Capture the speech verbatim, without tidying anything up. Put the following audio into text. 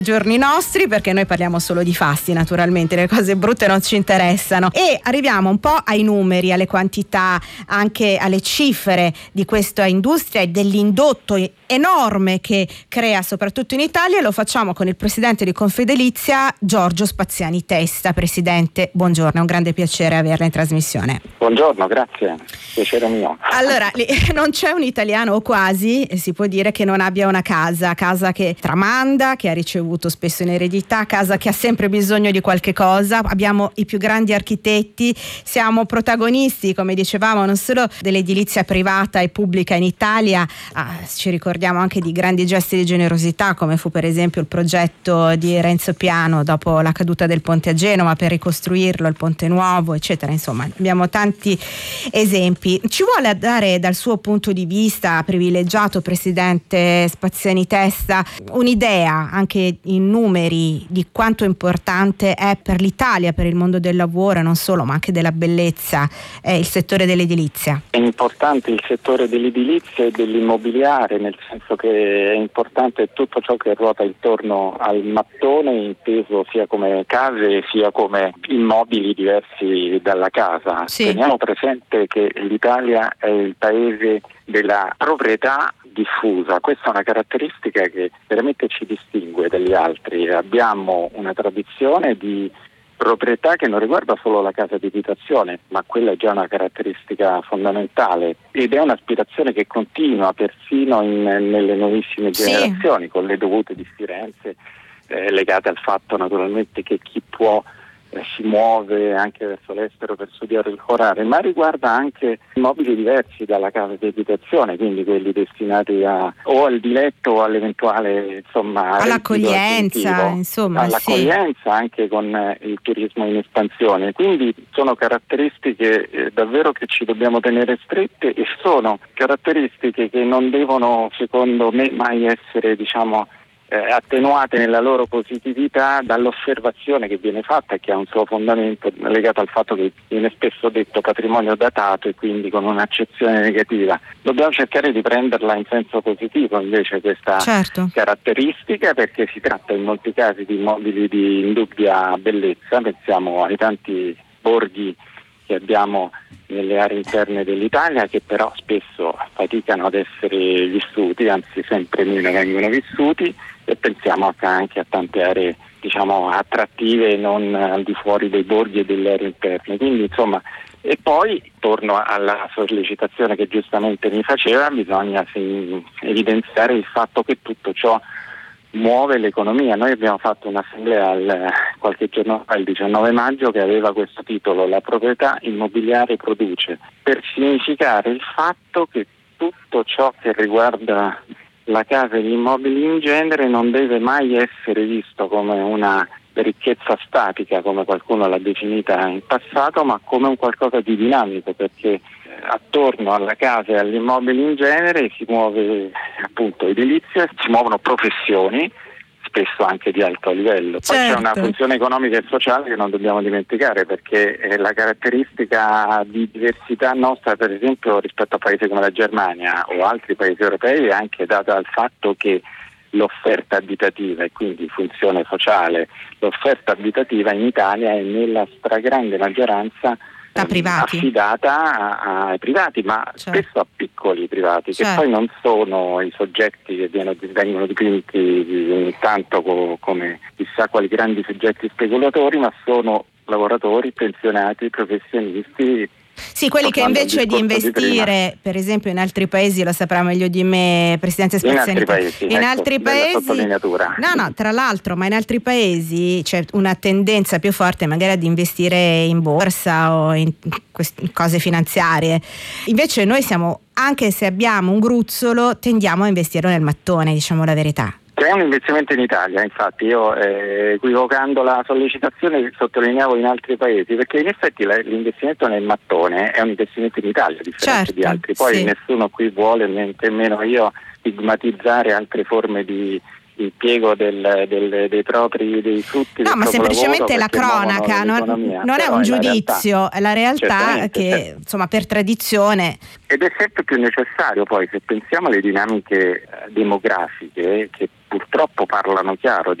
giorni nostri, perché noi parliamo solo di fasti, naturalmente le cose brutte non ci interessano, e arriviamo un po' ai numeri, alle quantità, anche alle cifre di questa industria e dell'indotto enorme che crea soprattutto in Italia, e lo facciamo con il presidente di Confedilizia, Giorgio Spaziani Testa. Presidente, buongiorno, è un grande piacere averla in trasmissione. Buongiorno, grazie, piacere mio. Allora, non c'è un italiano, o quasi, si può dire, che non abbia una casa, casa che tramanda, che ha ricevuto spesso in eredità, casa che ha sempre bisogno di qualche cosa. Abbiamo i più grandi architetti, siamo protagonisti, come dicevamo, non solo dell'edilizia privata e pubblica in Italia, ah, ci ricordiamo anche di grandi gesti di generosità, come fu per esempio il progetto di Renzo Piano dopo la caduta del ponte a Genova per ricostruirlo, il ponte nuovo, eccetera. Insomma, abbiamo tanti esempi. Ci vuole dare, dal suo punto di vista privilegiato, presidente Spaziani Testa, un'idea anche in numeri di quanto importante è per l'Italia, per il mondo del lavoro e non solo, ma anche della bellezza, eh, il settore dell'edilizia? È importante il settore dell'edilizia e dell'immobiliare, nel senso che è importante tutto ciò che ruota intorno al mattone, inteso sia come case sia come immobili diversi dalla casa. Sì. Teniamo presente che l'Italia è il paese della proprietà diffusa. Questa è una caratteristica che veramente ci distingue dagli altri. Abbiamo una tradizione di proprietà che non riguarda solo la casa di abitazione, ma quella è già una caratteristica fondamentale, ed è un'aspirazione che continua persino in, nelle nuovissime generazioni, sì, con le dovute differenze eh, legate al fatto naturalmente che chi può eh, si muove anche verso l'estero per studiare e lavorare, ma riguarda anche immobili diversi dalla casa di abitazione, quindi quelli destinati a o al diletto o all'eventuale, insomma, all'accoglienza, insomma, all'accoglienza, sì, anche con eh, il turismo in espansione. Quindi sono caratteristiche eh, davvero che ci dobbiamo tenere strette, e sono caratteristiche che non devono, secondo me, mai essere, diciamo, Eh, attenuate nella loro positività dall'osservazione che viene fatta e che ha un suo fondamento legato al fatto che viene spesso detto patrimonio datato, e quindi con un'accezione negativa. Dobbiamo cercare di prenderla in senso positivo invece questa certo. caratteristica, perché si tratta in molti casi di immobili di indubbia bellezza. Pensiamo ai tanti borghi che abbiamo nelle aree interne dell'Italia, che però spesso faticano ad essere vissuti, anzi sempre meno vengono vissuti, e pensiamo anche a tante aree, diciamo, attrattive non al di fuori dei borghi e delle aree interne. Quindi insomma, e poi torno alla sollecitazione che giustamente mi faceva, bisogna sì, evidenziare il fatto che tutto ciò muove l'economia. Noi abbiamo fatto un'assemblea il, qualche giorno fa, il diciannove maggio, che aveva questo titolo: la proprietà immobiliare produce, per significare il fatto che tutto ciò che riguarda la casa e gli immobili in genere non deve mai essere visto come una ricchezza statica, come qualcuno l'ha definita in passato, ma come un qualcosa di dinamico, perché attorno alla casa e agli immobili in genere si muove appunto edilizia, si muovono professioni, spesso anche di alto livello. Poi certo. C'è una funzione economica e sociale che non dobbiamo dimenticare, perché è la caratteristica di diversità nostra, per esempio, rispetto a paesi come la Germania o altri paesi europei, è anche data dal fatto che l'offerta abitativa, e quindi funzione sociale, l'offerta abitativa in Italia è nella stragrande maggioranza da privati, affidata ai privati, ma certo. spesso a piccoli privati, certo. che poi non sono i soggetti che vengono, vengono dipinti tanto co, come chissà quali grandi soggetti speculatori, ma sono lavoratori, pensionati, professionisti. Sì, quelli che invece di investire, di per esempio, in altri paesi, lo saprà meglio di me, Presidente Spaziani, in altri paesi, in ecco, altri paesi no no tra l'altro, ma in altri paesi c'è una tendenza più forte magari ad investire in borsa o in quest- cose finanziarie. Invece noi siamo, anche se abbiamo un gruzzolo, tendiamo a investirlo nel mattone, diciamo la verità. C'è un investimento in Italia, infatti io eh, equivocando la sollecitazione sottolineavo in altri paesi, perché in effetti la, l'investimento nel mattone è un investimento in Italia, a differenza certo, di altri. Poi sì. Nessuno qui vuole, nemmeno io, stigmatizzare altre forme di impiego del, del, dei propri dei frutti. No, del ma semplicemente la cronaca, non, non è un giudizio, è la realtà che certo. insomma per tradizione. Ed è sempre più necessario poi, se pensiamo alle dinamiche demografiche che purtroppo parlano chiaro di